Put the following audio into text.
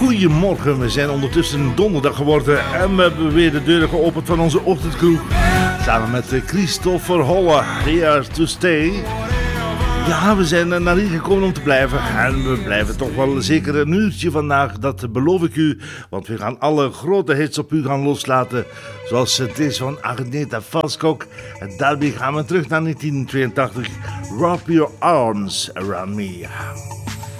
Goedemorgen, we zijn ondertussen donderdag geworden en we hebben weer de deuren geopend van onze ochtendkroeg. Samen met Christopher Holle, Here to Stay. Ja, we zijn naar hier gekomen om te blijven en we blijven toch wel zeker een uurtje vandaag, dat beloof ik u. Want we gaan alle grote hits op u gaan loslaten, zoals deze van Agneta Valskog. En daarbij gaan we terug naar 1982, Wrap Your Arms Around Me.